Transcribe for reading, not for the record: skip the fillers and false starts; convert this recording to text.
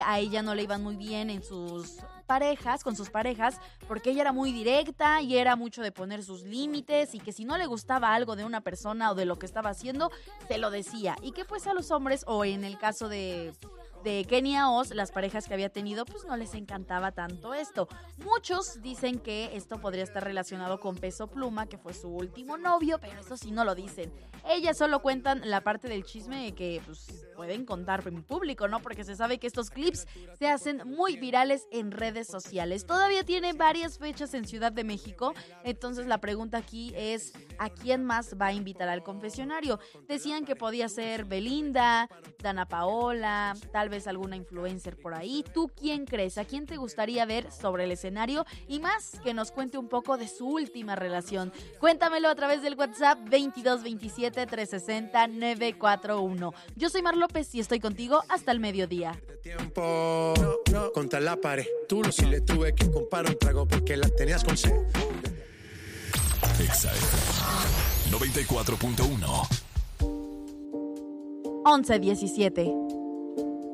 a ella no le iban muy bien en sus parejas, con sus parejas, porque ella era muy directa y era mucho de poner sus límites y que si no le gustaba algo de una persona o de lo que estaba haciendo, se lo decía. Y que pues a los hombres, o en el caso de Kenia Oz, las parejas que había tenido, pues no les encantaba tanto esto. Muchos dicen que esto podría estar relacionado con Peso Pluma, que fue su último novio, pero eso sí no lo dicen. Ellas solo cuentan la parte del chisme que pues pueden contar en público, ¿no? Porque se sabe que estos clips se hacen muy virales en redes sociales. Todavía tiene varias fechas en Ciudad de México, entonces la pregunta aquí es ¿a quién más va a invitar al confesionario? Decían que podía ser Belinda, Dana Paola, tal vez alguna influencer por ahí. ¿Tú quién crees? ¿A quién te gustaría ver sobre el escenario? Y más, que nos cuente un poco de su última relación. Cuéntamelo a través del WhatsApp 2227 360 941. Yo soy Mar López y estoy contigo hasta el mediodía. Tiempo contra la pared. Tú si le tuve que comprar un trago porque la tenías con sed. Exacto. 94.1 11:17